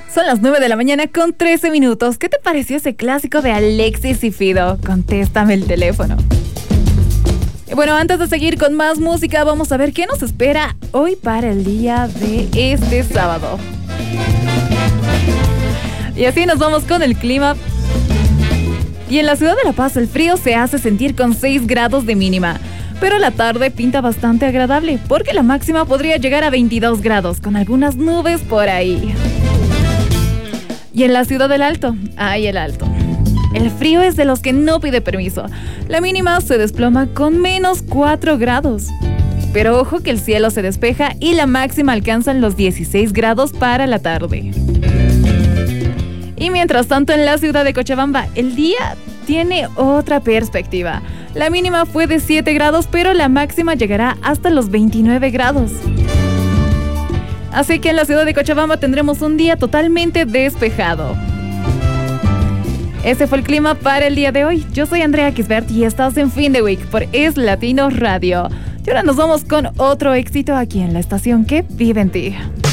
Son las 9 de la mañana con 13 minutos. ¿Qué te pareció ese clásico de Alexis y Fido? Contéstame el teléfono. Y bueno, antes de seguir con más música, vamos a ver qué nos espera hoy para el día de este sábado. Y así nos vamos con el clima. Y en la ciudad de La Paz el frío se hace sentir con 6 grados de mínima. Pero la tarde pinta bastante agradable, porque la máxima podría llegar a 22 grados, con algunas nubes por ahí. Y en la ciudad del Alto, el Alto. El frío es de los que no pide permiso. La mínima se desploma con menos 4 grados. Pero ojo que el cielo se despeja y la máxima alcanzan los 16 grados para la tarde. Y mientras tanto en la ciudad de Cochabamba, el día tiene otra perspectiva. La mínima fue de 7 grados, pero la máxima llegará hasta los 29 grados. Así que en la ciudad de Cochabamba tendremos un día totalmente despejado. Ese fue el clima para el día de hoy. Yo soy Andrea Kisbert y estás en Fin de Week por Es Latino Radio. Y ahora nos vamos con otro éxito aquí en la estación que vive en ti.